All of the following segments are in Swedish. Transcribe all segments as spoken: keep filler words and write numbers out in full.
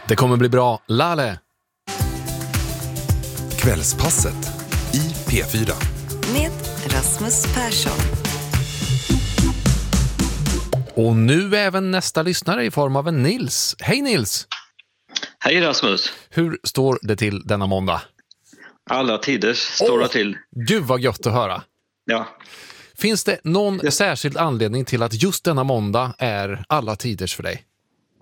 Det kommer bli bra, Lale. Kvällspasset i P fyra. Med Rasmus Persson. Och nu även nästa lyssnare i form av en Nils. Hej Nils! Hej Rasmus! Hur står det till denna måndag? Alla tiders står Åh, det till. Gud vad gött att höra. Ja. Finns det någon Ja. särskild anledning till att just denna måndag är alla tiders för dig?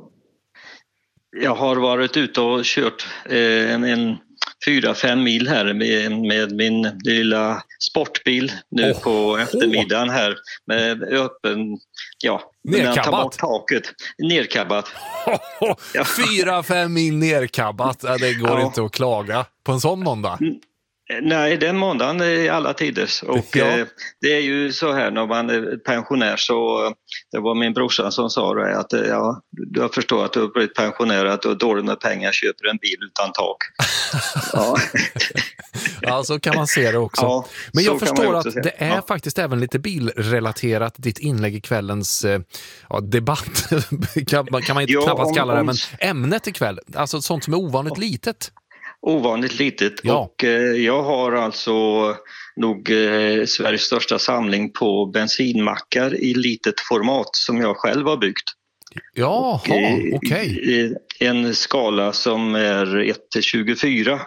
Jag har varit ute och kört eh, en, en fyra, fem mil här med, med min lilla sportbil nu Oh, på eftermiddagen här med öppen, ja, när jag tar Nerkabbat. bort taket, nerkabbat. Ja. Fyra, fem mil nerkabbat. Ja, det går Ja. inte att klaga på en sån måndag. Nej, den måndagen är alla tiders och Ja. eh, det är ju så här när man är pensionär så, det var min brorsa som sa det att eh, ja, jag förstår att du har blivit pensionär, att du har dåligt med pengar, köper en bil utan tak. Ja. Ja, så kan man se det också. Ja, Men jag så kan man förstår också att se. det är Ja. faktiskt även lite bilrelaterat, ditt inlägg i kvällens eh, ja, debatt. kan, man- kan man inte Ja, knappast om- kalla det, om- men ämnet ikväll. Alltså sånt som är ovanligt litet. Ovanligt litet Ja. och eh, jag har alltså nog eh, Sveriges största samling på bensinmackar i litet format som jag själv har byggt. Jaha, Och, eh, okej. i En skala som är ett till tjugofyra.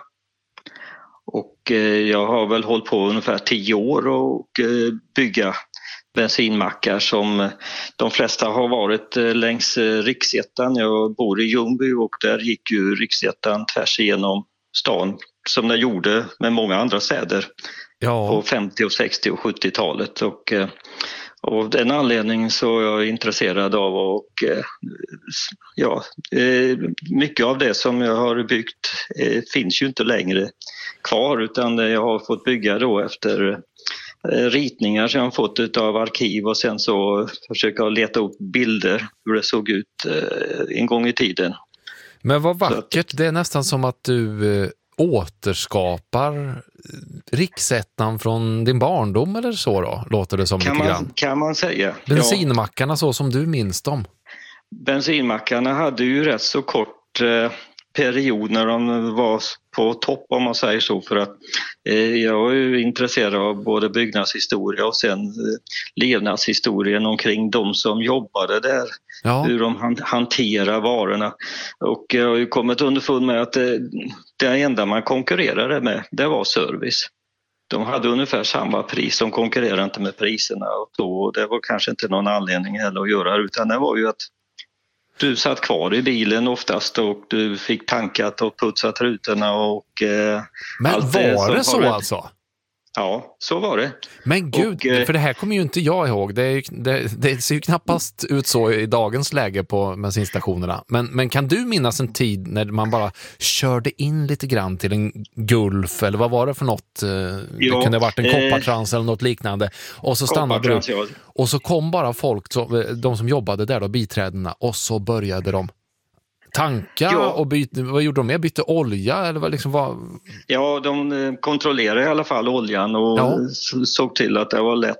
Och eh, jag har väl hållit på ungefär tio år och eh, bygga bensinmackar som eh, de flesta har varit eh, längs eh, Riksettan. Jag bor i Ljungby och där gick ju Riksettan tvärs igenom stan som den gjorde med många andra städer på Ja, femtio-, sextio- och sjuttiotalet. Och eh, av den anledningen så är jag intresserad av och eh, ja, eh, mycket av det som jag har byggt eh, finns ju inte längre kvar utan jag har fått bygga då efter eh, ritningar som jag har fått av arkiv och sen så försöka leta upp bilder hur det såg ut eh, en gång i tiden. men vad vackert. Det är nästan som att du eh, återskapar eh, Riksettan från din barndom eller så då, låter det som Kan lite man, grann. kan man säga. Ja. Bensinmackarna så som du minns dem. Bensinmackarna hade ju rätt så kort eh, period när de var på topp om man säger så för att eh, jag är ju intresserad av både byggnadshistoria och sen eh, levnadshistorien omkring de som jobbade där. Ja, Hur de han, hanterar varorna och jag har ju kommit underfund med att det, det enda man konkurrerade med det var service. De hade ungefär samma pris, de konkurrerade inte med priserna och då, det var kanske inte någon anledning heller att göra utan det var ju att du satt kvar i bilen oftast och du fick tankat och putsat rutorna och eh, men allt var som det så har- alltså? Ja, så var det. Men gud, Och, eh, för det här kommer ju inte jag ihåg. Det, är, ju- det, det ser ju knappast ut så i dagens läge på bensinstationerna. Men, men kan du minnas en tid när man bara körde in lite grann till en Gulf eller vad var det för något? Eh, Det Ja, kunde ha varit en eh, koppartrans eller något liknande. Och så stannade du. Koppartrans, ja. Och så kom bara folk, som, de som jobbade där då, biträdena, och så började de tanka Ja. och byta, vad gjorde de med? Bytte olja eller vad liksom var... Ja, de eh, kontrollerade i alla fall oljan och Ja. s- såg till att det var lätt,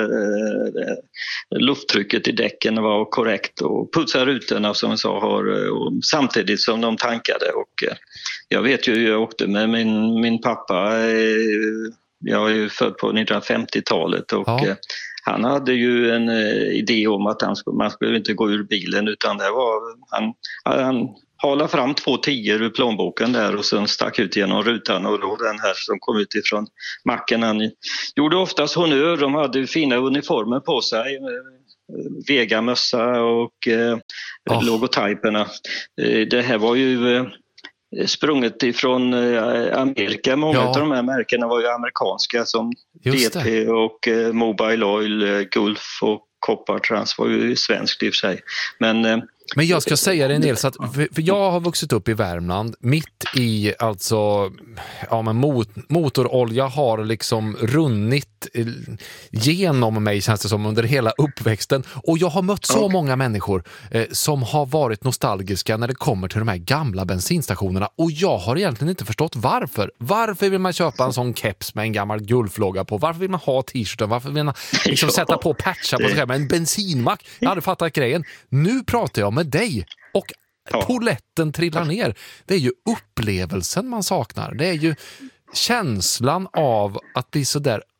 eh, eh, lufttrycket i däcken var korrekt och putsade rutorna som jag sa har, eh, och samtidigt som de tankade. Och, eh, jag vet ju, jag åkte med min, min pappa, eh, jag är ju född på nittonhundrafemtiotalet och Ja. eh, han hade ju en eh, idé om att han skulle, man skulle inte gå ur bilen utan det var, han, han halade fram två tior ur plånboken där och sen stack ut genom rutan och då den här som kom ut ifrån macken. Han gjorde oftast honnör, de hade fina uniformer på sig, eh, Vega-mössa och eh, Oh. logotyperna. Eh, det här var ju eh, sprunget ifrån eh, Amerika. Många Ja. av de här märkena var ju amerikanska som Just D P och eh, Mobile Oil, eh, Gulf och Koppartrans var ju svenskt i och för sig. Men eh, Men jag ska säga det Nils, att för, för jag har vuxit upp i Värmland mitt i alltså ja men mot, motorolja har liksom runnit eh, genom mig känns det som under hela uppväxten och jag har mött så Ja. många människor eh, som har varit nostalgiska när det kommer till de här gamla bensinstationerna och jag har egentligen inte förstått varför. Varför vill man köpa en sån keps med en gammal Gulflogga på? Varför vill man ha t-shirten? Varför vill man liksom Ja. sätta på patcha på sig själv med en bensinmack? Jag hade fattat grejen. Nu pratar jag med dig och Ja. Poletten trillar ner. Det är ju upplevelsen man saknar. Det är ju känslan av att bli så där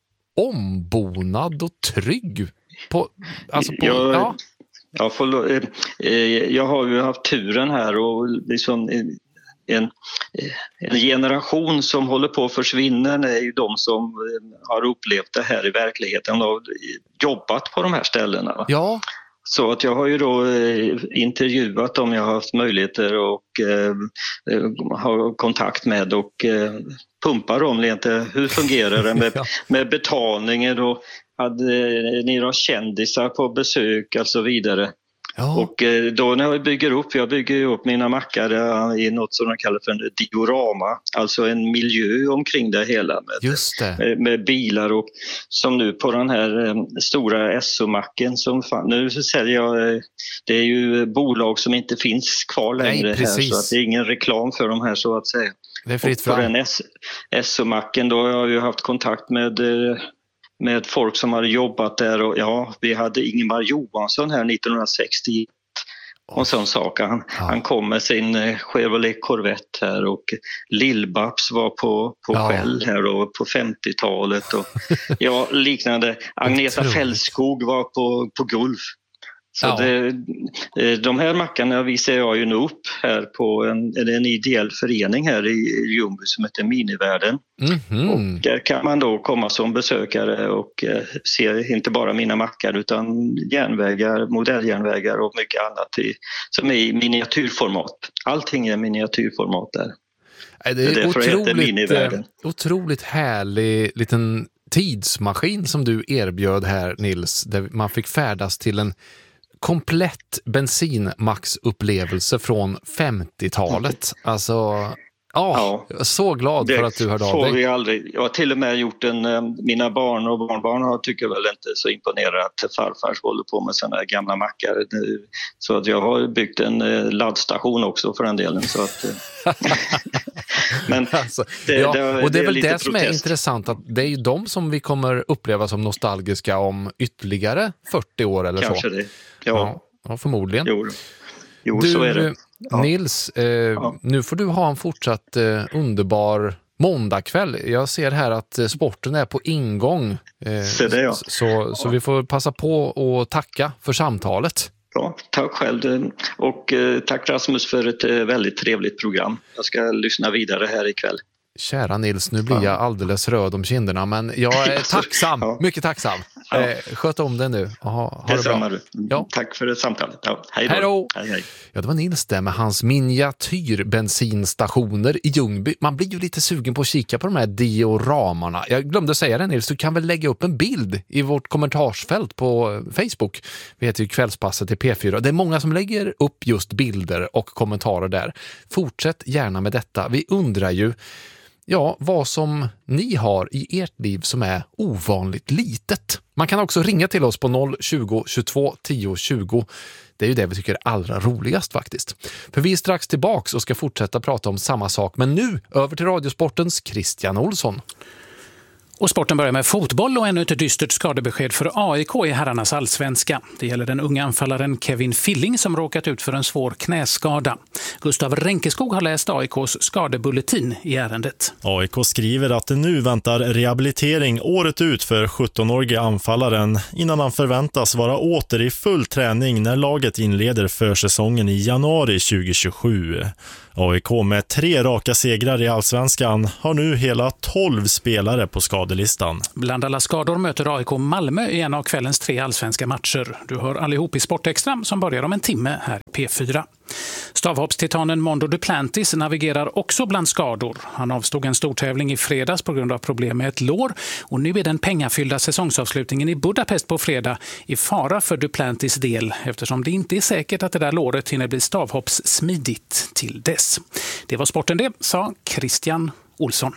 ombonad och trygg. På, alltså på, jag, ja. jag, får, eh, jag har ju haft turen här och liksom en, en generation som håller på att försvinna är ju de som har upplevt det här i verkligheten och jobbat på de här ställena. Ja. Så att jag har ju då eh, intervjuat dem jag har haft möjligheter och eh, ha kontakt med och eh, pumpa dem lite. Hur fungerar det med, med betalningen och hade ni då kändisar på besök och så vidare. Ja. Och eh, då när jag bygger upp, jag bygger ju upp mina mackar i något som de kallar för en diorama, alltså en miljö omkring det hela med, Just det. med, med bilar och som nu på den här eh, stora S O-macken som fan, nu säljer jag, eh, det är ju bolag som inte finns kvar längre. Nej, här så att det är ingen reklam för de här så att säga. Det är fritt och på fram. den S O-macken då har jag ju haft kontakt med eh, med folk som hade jobbat där och ja, vi hade Ingemar Johansson här nittonhundrasextio och sån sak. Han, ja. han kom med sin Chevrolet Corvette här och Lill-Babs var på, på ja. Shell här då, på femtiotalet och ja, liknande. Agneta Fällskog var på, på Gulf. Så ja. det, de här mackarna visar jag ju nu upp här på en, en ideell förening här i Ljungby som heter Minivärlden. Mm-hmm. Och där kan man då komma som besökare och eh, se inte bara mina mackar utan järnvägar, modelljärnvägar och mycket annat i, som är i miniatyrformat. Allting är miniatyrformat där. Det är, det är otroligt, otroligt härlig liten tidsmaskin som du erbjöd här, Nils, där man fick färdas till en komplett bensinmaxupplevelse från femtiotalet. Alltså, ja, jag är så glad för att du hörde av dig. Vi aldrig. Jag har till och med gjort en, mina barn och barnbarn har tycker väl inte så imponerade att farfar håller på med sådana gamla mackar. Så att jag har byggt en laddstation också för den delen. Så att, men alltså, det, ja, det, och det är väl det, det det som protest. är intressant, att det är ju de som vi kommer uppleva som nostalgiska om ytterligare fyrtio år eller Kanske så. Det. Ja. Ja, förmodligen. Jo, jo du, så är det. Ja. Nils, eh, ja. nu får du ha en fortsatt eh, underbar måndagkväll. Jag ser här att eh, sporten är på ingång. Eh, så, det, ja. så, så vi får passa på och tacka för samtalet. Ja, tack själv och eh, tack Rasmus för ett eh, väldigt trevligt program. Jag ska lyssna vidare här ikväll. Kära Nils, nu blir ja. jag alldeles röd om kinderna, men jag är tacksam, ja. mycket tacksam. Ja. Eh, sköt om det nu. Aha, ha det, det bra. Du. Ja. Tack för det samtalet. Ja, hej då. Hej då. Hej, hej. Ja, det var Nils där med hans miniatyrbensinstationer i Ljungby. Man blir ju lite sugen på att kika på de här dioramarna. Jag glömde säga det, Nils, du kan väl lägga upp en bild i vårt kommentarsfält på Facebook. Vi heter ju Kvällspasset i P fyra. Det är många som lägger upp just bilder och kommentarer där. Fortsätt gärna med detta. Vi undrar ju Ja, vad som ni har i ert liv som är ovanligt litet. Man kan också ringa till oss på noll tjugo tjugotvå tio tjugo. Det är ju det vi tycker är allra roligast faktiskt. För vi är strax tillbaks och ska fortsätta prata om samma sak. Men nu över till Radiosportens Christian Olsson. Och sporten börjar med fotboll och ännu ett dystert skadebesked för A I K i herrarnas allsvenska. Det gäller den unga anfallaren Kevin Filling som råkat ut för en svår knäskada. Gustav Ränkeskog har läst A I K:s skadebulletin i ärendet. A I K skriver att det nu väntar rehabilitering året ut för sjuttonårige anfallaren innan han förväntas vara åter i full träning när laget inleder försäsongen i januari tjugohundratjugosju. A I K med tre raka segrar i allsvenskan har nu hela tolv spelare på skadelistan. Bland alla skador möter A I K Malmö i en av kvällens tre allsvenska matcher. Du hör allihop i Sportextra som börjar om en timme här i P fyra. Stavhoppstitanen Mondo Duplantis navigerar också bland skador. Han avstod en stortävling i fredags på grund av problem med ett lår och nu är den pengafyllda säsongsavslutningen i Budapest på fredag i fara för Duplantis del eftersom det inte är säkert att det där låret hinner bli stavhoppssmidigt till dess. Det var sporten det, sa Christian Olsson.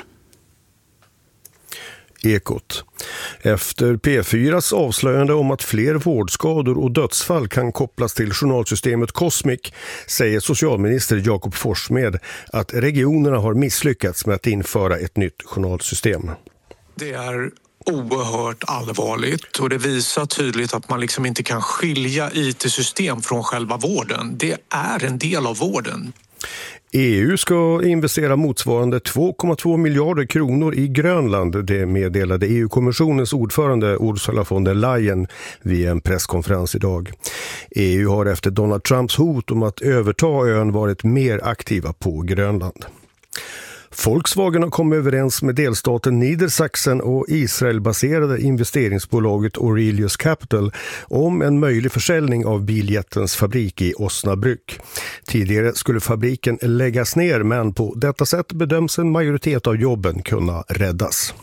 Ekot. Efter P fyras avslöjande om att fler vårdskador och dödsfall kan kopplas till journalsystemet Cosmic säger socialminister Jakob Forssmed att regionerna har misslyckats med att införa ett nytt journalsystem. Det är oerhört allvarligt och det visar tydligt att man liksom inte kan skilja I T-system från själva vården. Det är en del av vården. E U ska investera motsvarande två komma två miljarder kronor i Grönland. Det meddelade E U-kommissionens ordförande Ursula von der Leyen vid en presskonferens idag. E U har efter Donald Trumps hot om att överta ön varit mer aktiva på Grönland. Volkswagen har kommit överens med delstaten Niedersachsen och Israel-baserade investeringsbolaget Aurelius Capital om en möjlig försäljning av biljättens fabrik i Osnabrück. Tidigare skulle fabriken läggas ner, men på detta sätt bedöms en majoritet av jobben kunna räddas.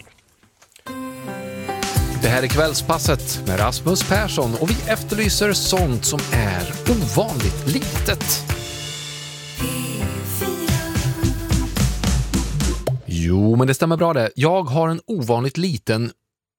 Det här är Kvällspasset med Rasmus Persson och vi efterlyser sånt som är ovanligt litet. Jo, men det stämmer bra det. Jag har en ovanligt liten...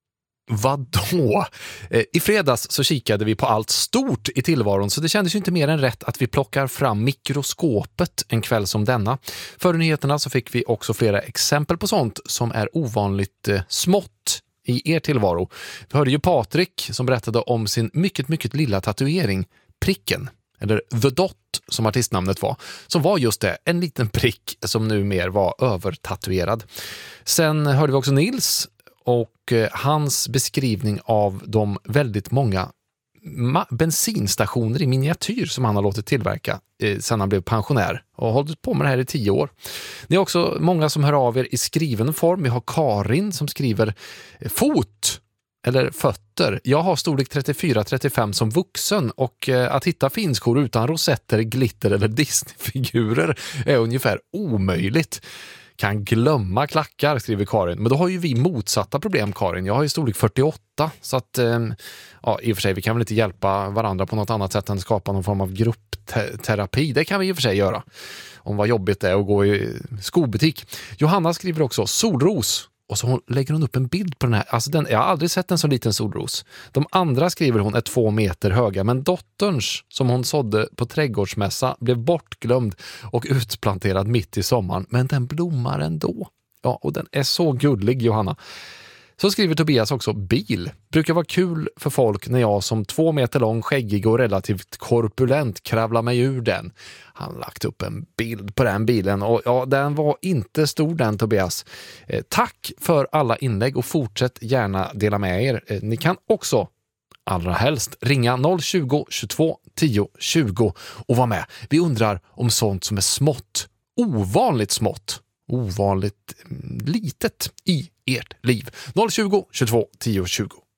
Vadå? I fredags så kikade vi på allt stort i tillvaron, så det kändes ju inte mer än rätt att vi plockar fram mikroskopet en kväll som denna. Före nyheterna så fick vi också flera exempel på sånt som är ovanligt eh, smått i er tillvaro. Vi hörde ju Patrik som berättade om sin mycket, mycket lilla tatuering, pricken. Eller The Dot som artistnamnet var, som var just det, en liten prick som nu mer var övertatuerad. Sen hörde vi också Nils och eh, hans beskrivning av de väldigt många ma- bensinstationer i miniatyr som han har låtit tillverka eh, sedan han blev pensionär och har hållit på med det här i tio år. Det är också många som hör av er i skriven form. Vi har Karin som skriver eh, fot eller fötter. Jag har storlek trettiofyra trettiofem som vuxen och eh, att hitta finskor utan rosetter, glitter eller Disney-figurer är ungefär omöjligt. Kan glömma klackar, skriver Karin. Men då har ju vi motsatta problem, Karin. Jag har ju storlek fyrtioåtta, så att eh, ja, i och för sig, vi kan väl inte hjälpa varandra på något annat sätt än skapa någon form av gruppterapi. Det kan vi i och för sig göra. Om vad jobbigt det är att gå i skobutik. Johanna skriver också solros. Och så hon, lägger hon upp en bild på den här. Alltså den, jag har aldrig sett en så liten solros. De andra, skriver hon, är två meter höga. Men dotterns, som hon sådde på trädgårdsmässa, blev bortglömd och utplanterad mitt i sommaren. Men den blommar ändå. Ja, och den är så gullig, Johanna. Så skriver Tobias också, bil. Brukar vara kul för folk när jag som två meter lång, skäggig och relativt korpulent kravlar mig ur den. Han lagt upp en bild på den bilen och ja, den var inte stor den, Tobias. Eh, tack för alla inlägg och fortsätt gärna dela med er. Eh, ni kan också allra helst ringa noll tjugo, tjugotvå, tio, tjugo och vara med. Vi undrar om sånt som är smått, ovanligt smått, ovanligt litet i ert liv. noll tjugo, tjugotvå, tio, tjugo.